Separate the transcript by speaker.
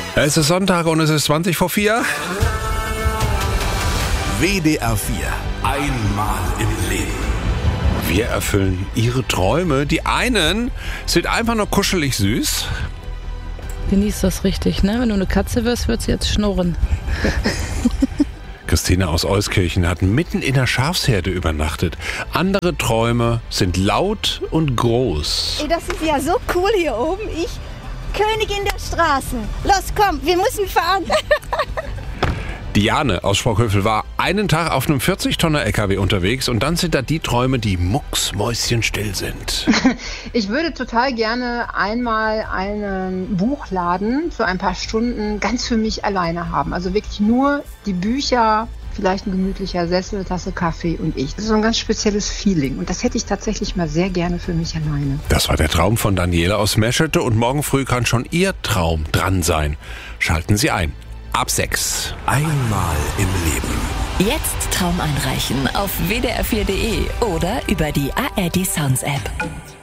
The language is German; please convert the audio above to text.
Speaker 1: Es ist Sonntag und es ist 20 vor 4.
Speaker 2: WDR 4. Einmal im Leben.
Speaker 1: Wir erfüllen Ihre Träume. Die einen sind einfach nur kuschelig süß.
Speaker 3: Genieß das richtig, ne? Wenn du eine Katze wirst, wird sie jetzt schnurren.
Speaker 1: Christina aus Euskirchen hat mitten in der Schafsherde übernachtet. Andere Träume sind laut und groß.
Speaker 4: Ey, das ist ja so cool hier oben. Ich, Königin der Straße. Los, komm, wir müssen fahren.
Speaker 1: Diane aus Sprockhövel war einen Tag auf einem 40-Tonner-LKW unterwegs und dann sind da die Träume, die mucksmäuschenstill sind.
Speaker 5: Ich würde total gerne einmal einen Buchladen für ein paar Stunden ganz für mich alleine haben. Also wirklich nur die Bücher, vielleicht ein gemütlicher Sessel, eine Tasse Kaffee und ich. Das ist so ein ganz spezielles Feeling und das hätte ich tatsächlich mal sehr gerne für mich alleine.
Speaker 1: Das war der Traum von Daniela aus Meschede und morgen früh kann schon Ihr Traum dran sein. Schalten Sie ein. Ab 6.
Speaker 2: Einmal im Leben.
Speaker 6: Jetzt Traum einreichen auf wdr4.de oder über die ARD Sounds App.